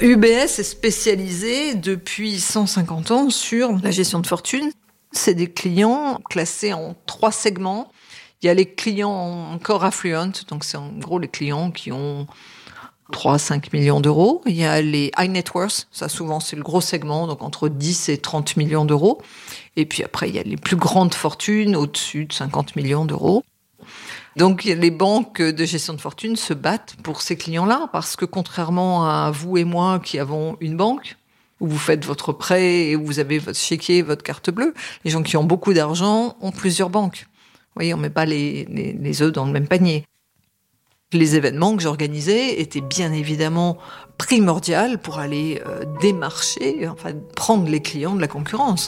UBS est spécialisé depuis 150 ans sur la gestion de fortune. C'est des clients classés en 3 segments. Il y a les clients encore affluents, donc c'est en gros les clients qui ont 3 à 5 millions d'euros. Il y a les high net worth, ça souvent c'est le gros segment, donc entre 10 et 30 millions d'euros. Et puis après, il y a les plus grandes fortunes, au-dessus de 50 millions d'euros. Donc les banques de gestion de fortune se battent pour ces clients-là, parce que contrairement à vous et moi qui avons une banque, où vous faites votre prêt et où vous avez votre chéquier, votre carte bleue, les gens qui ont beaucoup d'argent ont plusieurs banques. Vous voyez, on ne met pas les œufs dans le même panier. Les événements que j'organisais étaient bien évidemment primordiaux pour aller démarcher, enfin prendre les clients de la concurrence.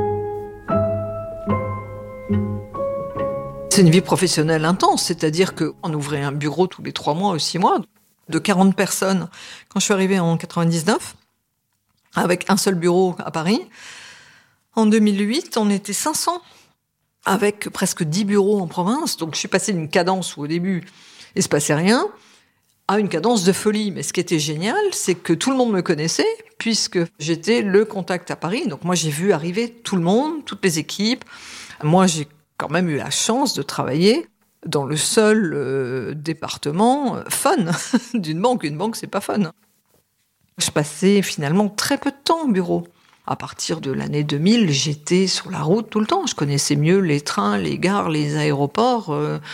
C'est une vie professionnelle intense, c'est-à-dire qu'on ouvrait un bureau tous les 3 mois ou 6 mois, de 40 personnes. Quand je suis arrivée en 99, avec un seul bureau à Paris, en 2008, on était 500, avec presque 10 bureaux en province. Donc je suis passée d'une cadence où au début, il ne se passait rien, à une cadence de folie. Mais ce qui était génial, c'est que tout le monde me connaissait, puisque j'étais le contact à Paris. Donc moi, j'ai vu arriver tout le monde, toutes les équipes. Moi, j'ai quand même eu la chance de travailler dans le seul département fun d'une banque. Une banque, c'est pas fun. Je passais finalement très peu de temps au bureau. À partir de l'année 2000, j'étais sur la route tout le temps. Je connaissais mieux les trains, les gares, les aéroports